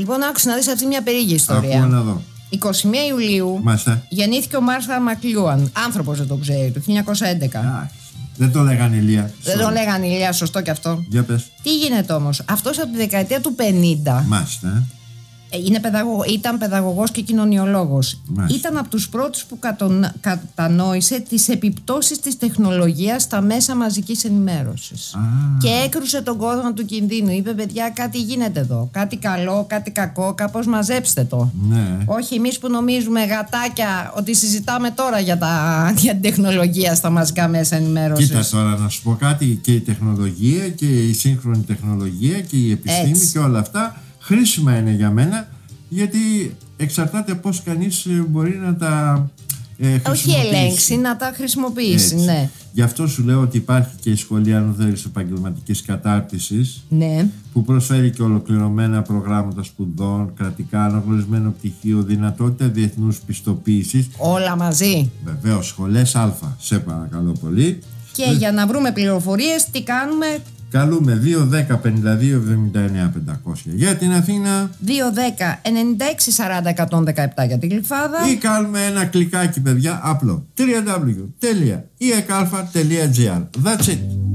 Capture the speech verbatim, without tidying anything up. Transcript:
Λοιπόν, άκουσα να δεις αυτή μια περίεργη ιστορία. Ακούω να δω. εικοστή πρώτη Ιουλίου Μάλιστα. γεννήθηκε ο Μάρθα Μακλούαν. Άνθρωπος δεν το ξέρει, το χίλια εννιακόσια έντεκα. Α, δεν το λέγανε Ηλία. Δεν το λέγανε Ηλία, σωστό κι αυτό. Για πες. Τι γίνεται όμως, αυτός από τη δεκαετία του πενήντα. Μάλιστα. Είναι παιδαγω... Ήταν παιδαγωγός και κοινωνιολόγος. Μάλιστα. Ήταν από τους πρώτους που κατον... κατανόησε τις επιπτώσεις της τεχνολογίας στα μέσα μαζικής ενημέρωσης. Α. Και έκρουσε τον κόσμο του κινδύνου. Είπε, παιδιά, κάτι γίνεται εδώ. Κάτι καλό, κάτι κακό, κάπως μαζέψτε το. Ναι. Όχι εμείς που νομίζουμε γατάκια ότι συζητάμε τώρα για, τα... για την τεχνολογία στα μαζικά μέσα ενημέρωσης. Κοίτα τώρα να σου πω κάτι. Και η τεχνολογία και η σύγχρονη τεχνολογία και η επιστήμη Έτσι. και όλα αυτά χρήσιμα είναι για μένα, γιατί εξαρτάται πώς κανείς μπορεί να τα ε, χρησιμοποιήσει. Όχι ελέγξει, να τα χρησιμοποιήσει. Ναι. Γι' αυτό σου λέω ότι υπάρχει και η Σχολή Ανώτερης Επαγγελματικής Κατάρτισης, Ναι. που προσφέρει και ολοκληρωμένα προγράμματα σπουδών, κρατικά αναγνωρισμένο πτυχίο, δυνατότητα διεθνούς πιστοποίησης. Όλα μαζί. Βεβαίως, σχολές Α, σε παρακαλώ πολύ. Και ε... για να βρούμε πληροφορίες, τι κάνουμε? Καλούμε δύο δέκα πενήντα δύο εβδομήντα εννέα πεντακόσια για την Αθήνα, δύο δέκα ενενήντα έξι σαράντα εκατόν δεκαεπτά για την Γλυφάδα, ή κάνουμε ένα κλικάκι, παιδιά, απλό. double-u double-u double-u τελεία ι εκ α τελεία τζι άρ. That's it.